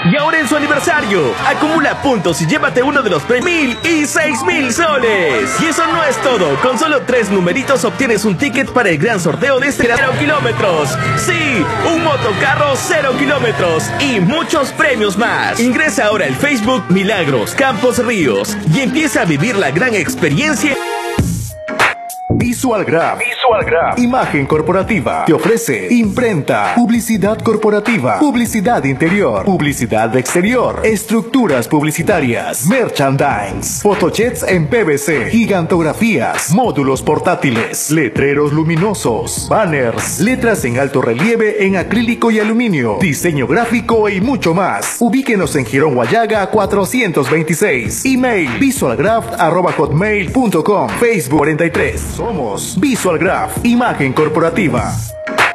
Y ahora en su aniversario, acumula puntos y llévate uno de los 3.000 y 6.000 soles. Y eso no es todo, con solo 3 numeritos obtienes un ticket para el gran sorteo de este 0 kilómetros. Sí, un motocarro 0 kilómetros y muchos premios más. Ingresa ahora al Facebook Milagros Campos Ríos y empieza a vivir la gran experiencia. Visualgraph. Imagen corporativa. Te ofrece imprenta, publicidad corporativa, publicidad interior, publicidad exterior, estructuras publicitarias, merchandise, photojets en PVC, gigantografías, módulos portátiles, letreros luminosos, banners, letras en alto relieve en acrílico y aluminio, diseño gráfico y mucho más. Ubíquenos en Girón Guayaga 426. Email visualgraph@hotmail.com. Facebook 43. Somos Visualgraph, imagen corporativa.